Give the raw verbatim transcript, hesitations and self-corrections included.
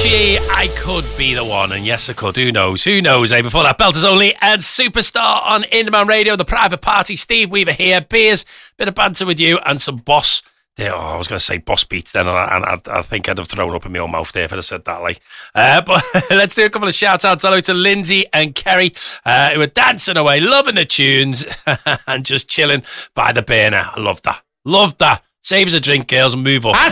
Avicii, I could be the one, and yes I could, who knows, who knows, eh? Before that, Belters Only and Superstar on Indieman Radio, The Private Party, Steve Weaver here, beers, bit of banter with you, and some boss, there, oh, I was going to say boss beats then, and, I, and I, I think I'd have thrown up in my own mouth there if I'd have said that, like. Uh, but let's do a couple of shout-outs. Hello to Lindsay and Kerry, uh, who were dancing away, loving the tunes, and just chilling by the burner. I love that, love that. Save us a drink, girls, and move up. I